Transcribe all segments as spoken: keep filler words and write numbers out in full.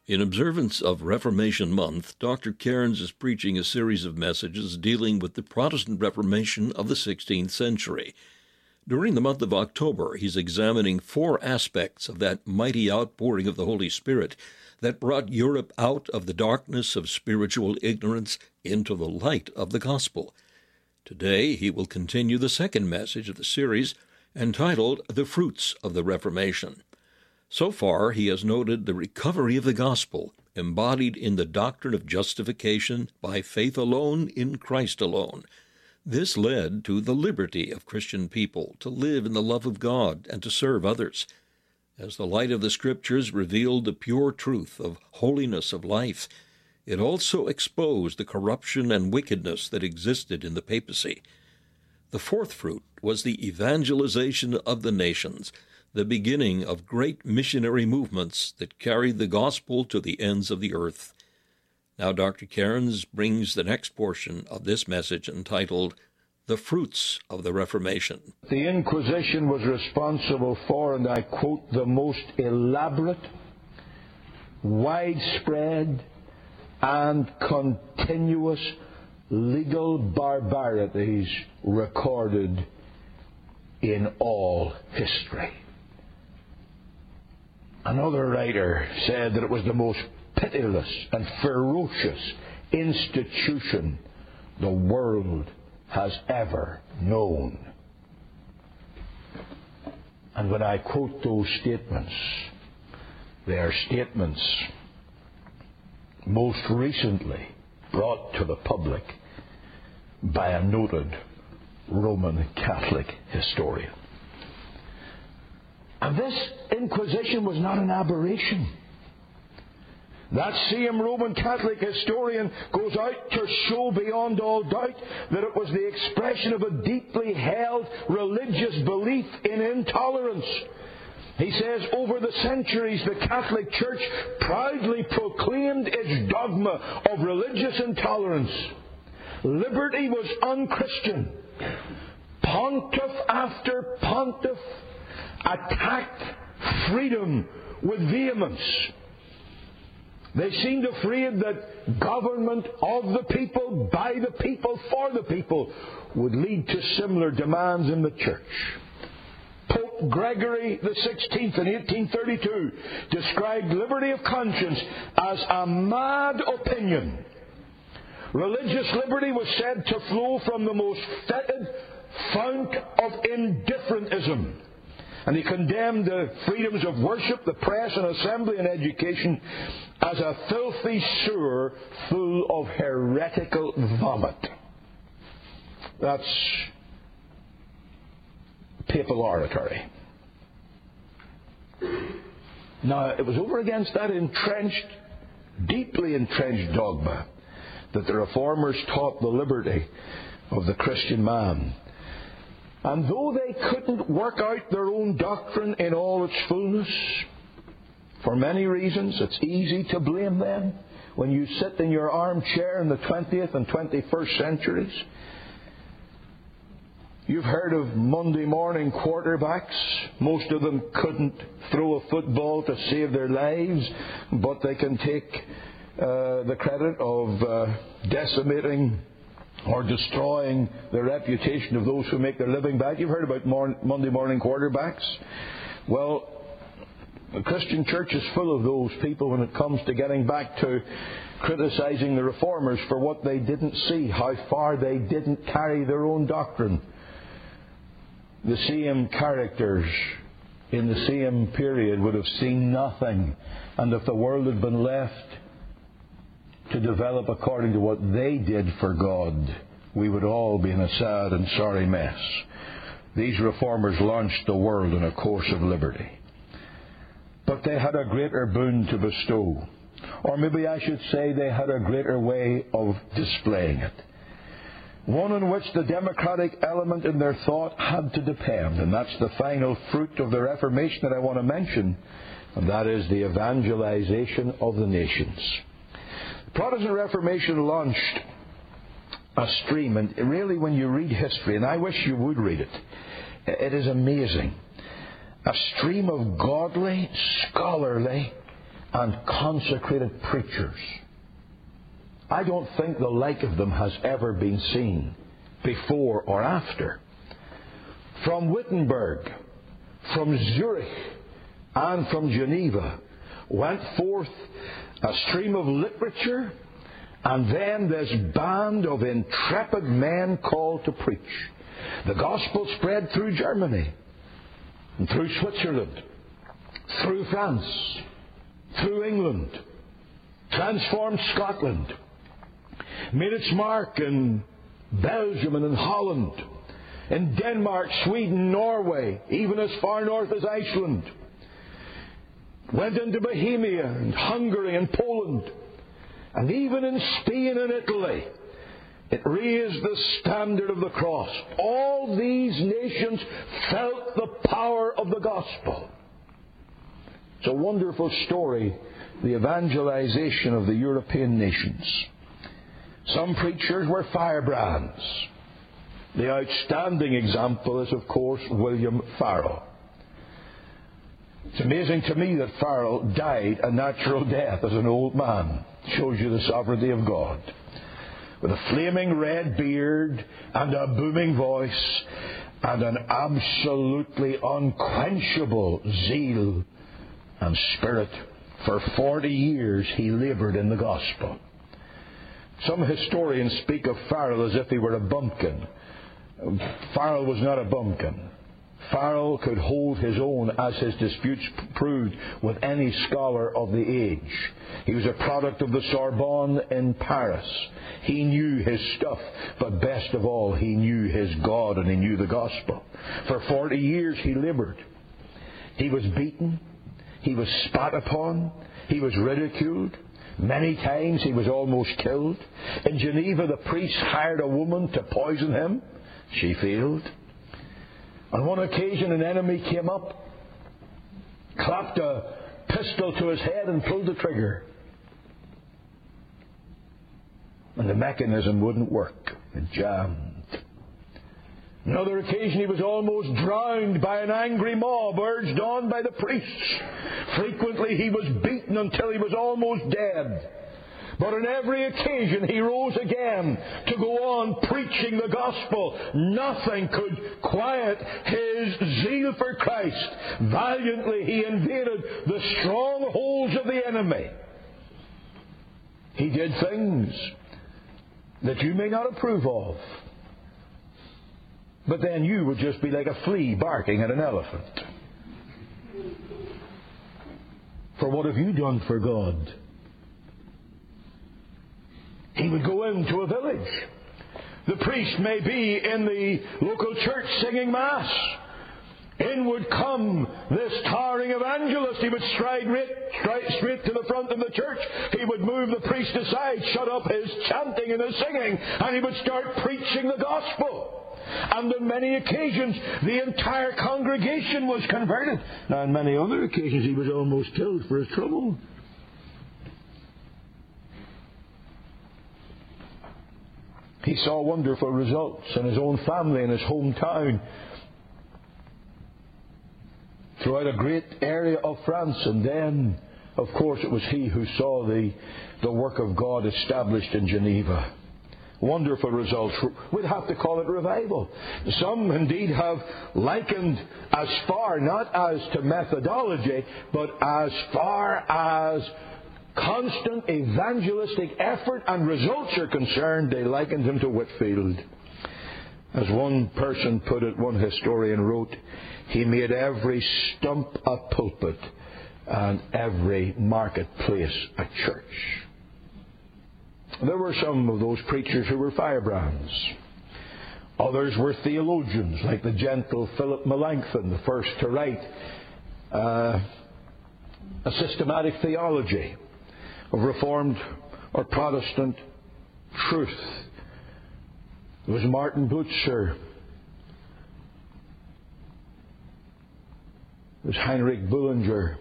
In observance of Reformation Month, Doctor Cairns is preaching a series of messages dealing with the Protestant Reformation of the sixteenth century. During the month of October, he's examining four aspects of that mighty outpouring of the Holy Spirit that brought Europe out of the darkness of spiritual ignorance into the light of the gospel. Today, he will continue the second message of the series, entitled The Fruits of the Reformation. So far, he has noted the recovery of the gospel, embodied in the doctrine of justification by faith alone in Christ alone. This led to the liberty of Christian people to live in the love of God and to serve others. As the light of the Scriptures revealed the pure truth of holiness of life, it also exposed the corruption and wickedness that existed in the papacy. The fourth fruit was the evangelization of the nations, the beginning of great missionary movements that carried the gospel to the ends of the earth. Now Doctor Cairns brings the next portion of this message entitled, The Fruits of the Reformation. The Inquisition was responsible for, and I quote, the most elaborate, widespread, and continuous legal barbarities recorded in all history. Another writer said that it was the most pitiless and ferocious institution the world has ever known. And when I quote those statements, they are statements most recently brought to the public by a noted Roman Catholic historian. And this Inquisition was not an aberration. That same Roman Catholic historian goes out to show beyond all doubt that it was the expression of a deeply held religious belief in intolerance. He says, over the centuries, the Catholic Church proudly proclaimed its dogma of religious intolerance. Liberty was unchristian. Pontiff after pontiff attacked freedom with vehemence. They seemed afraid that government of the people, by the people, for the people would lead to similar demands in the church. Pope Gregory the sixteenth in eighteen thirty-two described liberty of conscience as a mad opinion. Religious liberty was said to flow from the most fetid fount of indifferentism. And he condemned the freedoms of worship, the press and assembly and education as a filthy sewer full of heretical vomit. That's papal oratory. Now, it was over against that entrenched, deeply entrenched dogma that the Reformers taught the liberty of the Christian man. And though they couldn't work out their own doctrine in all its fullness, for many reasons, it's easy to blame them when you sit in your armchair in the twentieth and twenty-first centuries. You've heard of Monday morning quarterbacks. Most of them couldn't throw a football to save their lives, but they can take uh, the credit of uh, decimating or destroying the reputation of those who make their living by it. You've heard about mor- Monday morning quarterbacks. Well, the Christian church is full of those people when it comes to getting back to criticizing the Reformers for what they didn't see, how far they didn't carry their own doctrine. The same characters in the same period would have seen nothing, and if the world had been left to develop according to what they did for God, we would all be in a sad and sorry mess. These Reformers launched the world on a course of liberty. But they had a greater boon to bestow. Or maybe I should say they had a greater way of displaying it. One in which the democratic element in their thought had to depend. And that's the final fruit of the Reformation that I want to mention. And that is the evangelization of the nations. The Protestant Reformation launched a stream. And really when you read history, and I wish you would read it, it is amazing. A stream of godly, scholarly, and consecrated preachers. I don't think the like of them has ever been seen before or after. From Wittenberg, from Zurich, and from Geneva went forth a stream of literature, and then this band of intrepid men called to preach. The gospel spread through Germany, and through Switzerland, through France, through England, transformed Scotland, made its mark in Belgium and in Holland, in Denmark, Sweden, Norway, even as far north as Iceland. Went into Bohemia and Hungary and Poland, and even in Spain and Italy. It raised the standard of the cross. All these nations felt the power of the gospel. It's a wonderful story, the evangelization of the European nations. Some preachers were firebrands. The outstanding example is, of course, William Farel. It's amazing to me that Farel died a natural death as an old man. Shows you the sovereignty of God. With a flaming red beard and a booming voice and an absolutely unquenchable zeal and spirit, for forty years he laboured in the gospel. Some historians speak of Farel as if he were a bumpkin. Farel was not a bumpkin. Farel could hold his own, as his disputes proved, with any scholar of the age. He was a product of the Sorbonne in Paris. He knew his stuff, but best of all, he knew his God and he knew the gospel. For forty years he laboured. He was beaten. He was spat upon. He was ridiculed. Many times he was almost killed. In Geneva, the priest hired a woman to poison him. She failed. On one occasion, an enemy came up, clapped a pistol to his head and pulled the trigger. And the mechanism wouldn't work. It jammed. Another occasion, he was almost drowned by an angry mob urged on by the priests. Frequently, he was beaten until he was almost dead. But on every occasion he rose again to go on preaching the gospel. Nothing could quiet his zeal for Christ. Valiantly he invaded the strongholds of the enemy. He did things that you may not approve of. But then you would just be like a flea barking at an elephant. For what have you done for God? He would go into a village. The priest may be in the local church singing Mass. In would come this towering evangelist. He would stride right, stride straight to the front of the church. He would move the priest aside, shut up his chanting and his singing, and he would start preaching the gospel. And on many occasions, the entire congregation was converted. Now, on many other occasions, he was almost killed for his trouble. He saw wonderful results in his own family, in his hometown, throughout a great area of France. And then, of course, it was he who saw the, the work of God established in Geneva. Wonderful results. We'd have to call it revival. Some indeed have likened as far, not as to methodology, but as far as constant evangelistic effort and results are concerned, they likened him to Whitefield. As one person put it, one historian wrote, he made every stump a pulpit and every marketplace a church. There were some of those preachers who were firebrands. Others were theologians, like the gentle Philip Melanchthon, the first to write uh, a systematic theology of Reformed or Protestant truth. There was Martin Butzer. There was Heinrich Bullinger.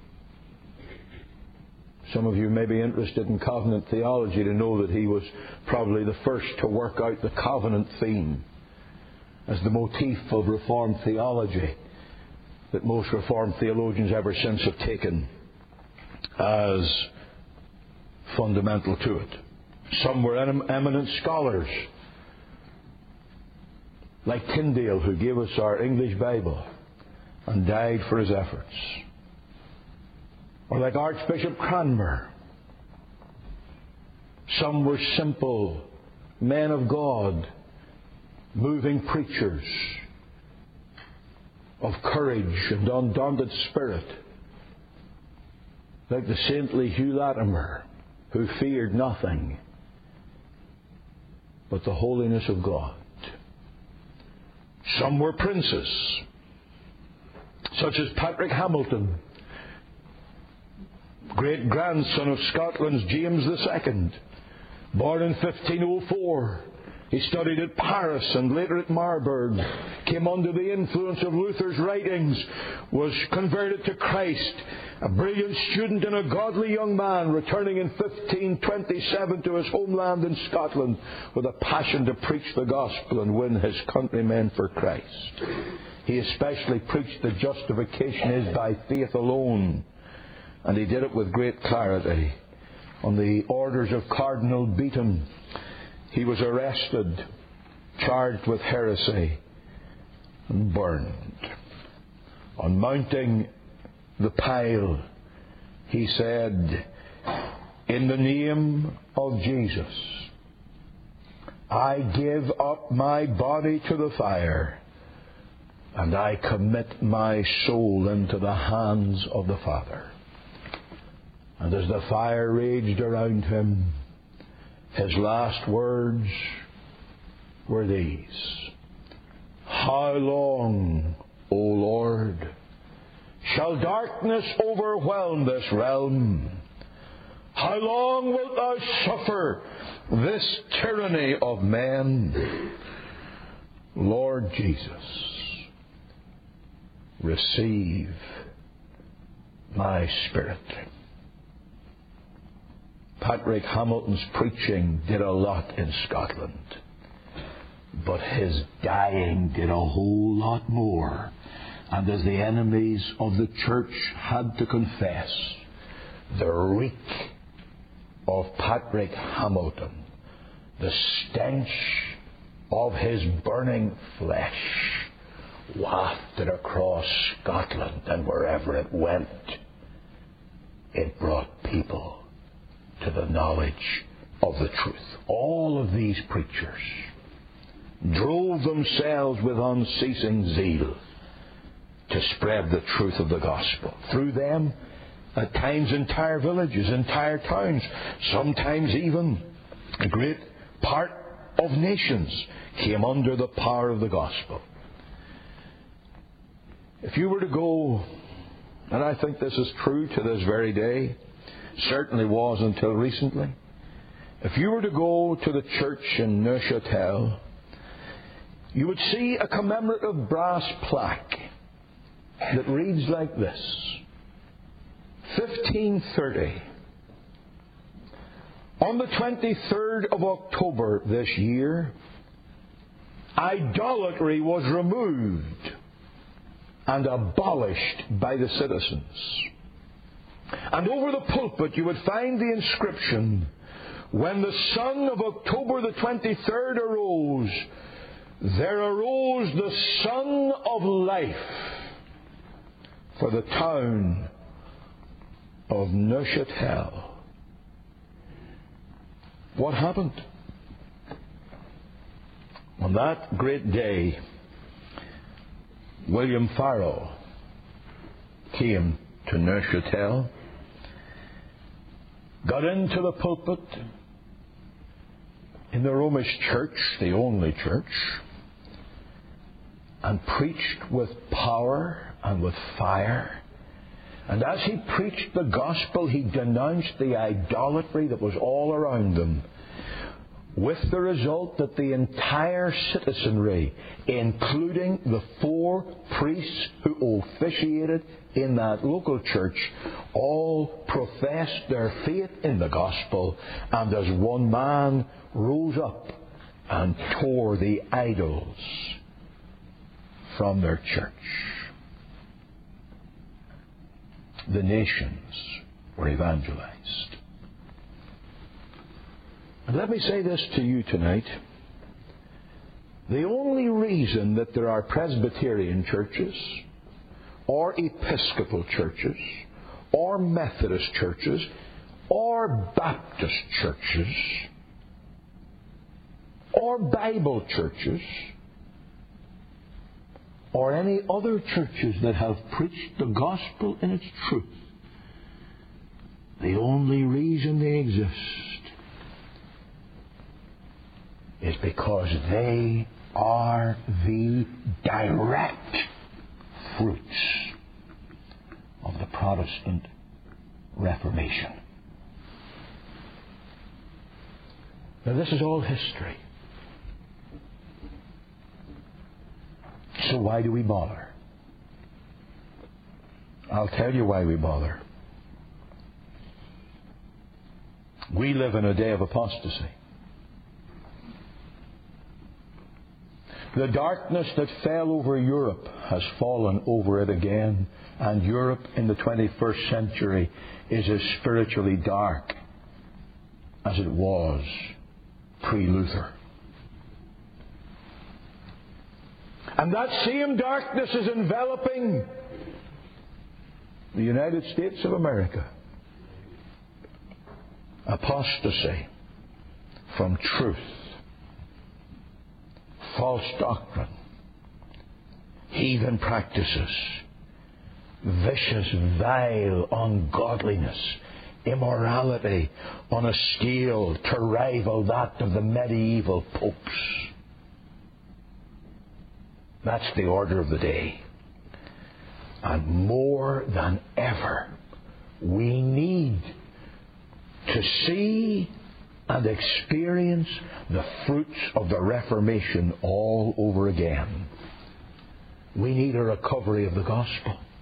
Some of you may be interested in covenant theology to know that he was probably the first to work out the covenant theme as the motif of Reformed theology that most Reformed theologians ever since have taken. as fundamental to it. Some were em- eminent scholars, like Tyndale, who gave us our English Bible and died for his efforts. Or like Archbishop Cranmer. Some were simple men of God, moving preachers of courage and undaunted spirit, like the saintly Hugh Latimer, who feared nothing but the holiness of God. Some were princes, such as Patrick Hamilton, great-grandson of Scotland's James the Second, born in fifteen oh four. He studied at Paris and later at Marburg, came under the influence of Luther's writings, was converted to Christ, a brilliant student and a godly young man, returning in fifteen twenty-seven to his homeland in Scotland with a passion to preach the gospel and win his countrymen for Christ. He especially preached that justification is by faith alone, and he did it with great clarity. On the orders of Cardinal Beaton, he was arrested, charged with heresy, and burned. On mounting the pile, he said, "In the name of Jesus, I give up my body to the fire, and I commit my soul into the hands of the Father." And as the fire raged around him, his last words were these: "How long, O Lord, shall darkness overwhelm this realm? How long wilt thou suffer this tyranny of men? Lord Jesus, receive my spirit." Patrick Hamilton's preaching did a lot in Scotland, but his dying did a whole lot more. And as the enemies of the church had to confess, the reek of Patrick Hamilton, the stench of his burning flesh, wafted across Scotland, and wherever it went, it brought people to the knowledge of the truth. All of these preachers drove themselves with unceasing zeal to spread the truth of the gospel. Through them, at times entire villages, entire towns, sometimes even a great part of nations came under the power of the gospel. If you were to go, and I think this is true to this very day, certainly was until recently, if you were to go to the church in Neuchâtel, you would see a commemorative brass plaque that reads like this: fifteen thirty. On the twenty-third of October this year, idolatry was removed and abolished by the citizens. And over the pulpit you would find the inscription: "When the sun of October the twenty-third arose, there arose the Son of Life for the town of Neuchâtel." What happened? On that great day, William Farel came to Neuchâtel, got into the pulpit in the Romish church, the only church, and preached with power and with fire. And as he preached the gospel, he denounced the idolatry that was all around them, with the result that the entire citizenry, including the four priests who officiated in that local church, all professed their faith in the gospel, and as one man rose up and tore the idols from their church. The nations were evangelized. And let me say this to you tonight. The only reason that there are Presbyterian churches, or Episcopal churches, or Methodist churches, or Baptist churches, or Bible churches, or any other churches that have preached the gospel in its truth, the only reason they exist is because they are the direct fruits of the Protestant Reformation. Now, this is all history. So why do we bother? I'll tell you why we bother. We live in a day of apostasy. The darkness that fell over Europe has fallen over it again, and Europe in the twenty-first century is as spiritually dark as it was pre-Luther. And that same darkness is enveloping the United States of America. Apostasy from truth, false doctrine, heathen practices, vicious, vile ungodliness, immorality on a scale to rival that of the medieval popes. That's the order of the day. And more than ever, we need to see and experience the fruits of the Reformation all over again. We need a recovery of the gospel.